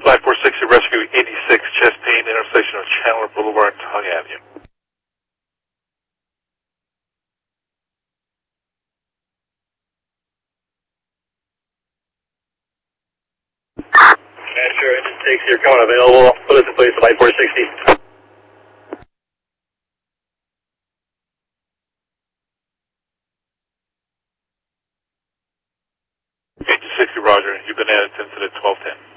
Flight 460 Rescue 86 Chastain, intersection of Chandler Boulevard and Tongue Avenue. Sure, engine takes your cone available. Put us in place, Flight 460. 860, Roger. You've been added to incident 1210.